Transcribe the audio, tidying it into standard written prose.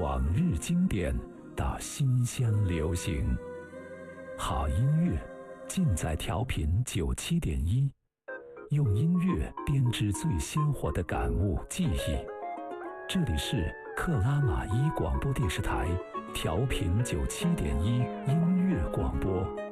往日经典到新鲜流行，好音乐尽在调频97.1，用音乐编织最鲜活的感悟记忆。这里是克拉玛依广播电视台调频97.1音乐广播。